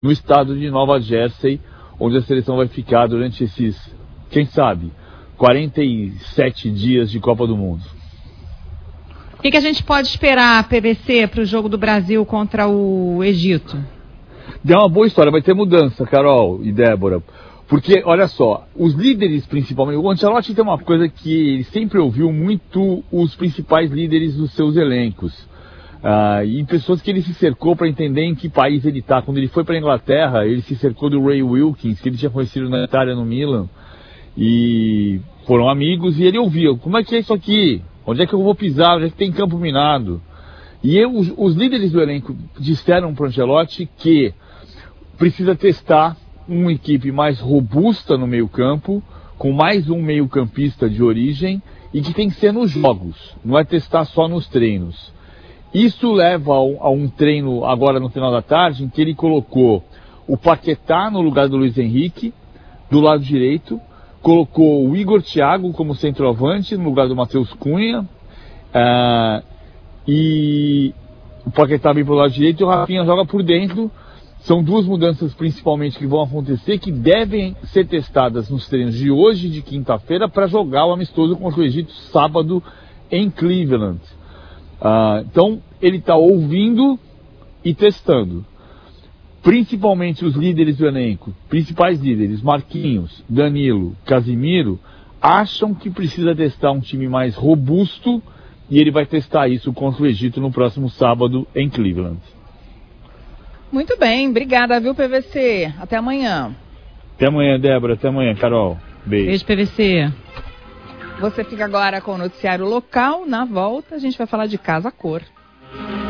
no estado de Nova Jersey, onde a seleção vai ficar durante esses, quem sabe, 47 dias de Copa do Mundo. O que a gente pode esperar, PVC, para o jogo do Brasil contra o Egito? É uma boa história, vai ter mudança, Carol e Débora. Porque, olha só, os líderes principalmente, o Ancelotti tem uma coisa que ele sempre ouviu muito os principais líderes dos seus elencos. E pessoas que ele se cercou para entender em que país ele está. Quando ele foi para a Inglaterra, ele se cercou do Ray Wilkins, que ele tinha conhecido na Itália, no Milan. E foram amigos, e ele ouvia, como é que é isso aqui? Onde é que eu vou pisar? Onde é que tem campo minado? E os líderes do elenco disseram para o Ancelotti que precisa testar uma equipe mais robusta no meio-campo, com mais um meio-campista de origem, e que tem que ser nos jogos, não é testar só nos treinos. Isso leva a um treino agora no final da tarde, em que ele colocou o Paquetá no lugar do Luiz Henrique, do lado direito, colocou o Igor Thiago como centroavante no lugar do Matheus Cunha, e o Paquetá vem para o lado direito e o Rafinha joga por dentro. São duas mudanças principalmente que vão acontecer, que devem ser testadas nos treinos de hoje e de quinta-feira para jogar o amistoso contra o Egito sábado em Cleveland. Então ele está ouvindo e testando. Principalmente os líderes do elenco, principais líderes, Marquinhos, Danilo, Casimiro, acham que precisa testar um time mais robusto, e ele vai testar isso contra o Egito no próximo sábado em Cleveland. Muito bem, obrigada, viu, PVC? Até amanhã. Até amanhã, Débora. Até amanhã, Carol. Beijo. Beijo, PVC. Você fica agora com o noticiário local. Na volta, a gente vai falar de Casa Cor.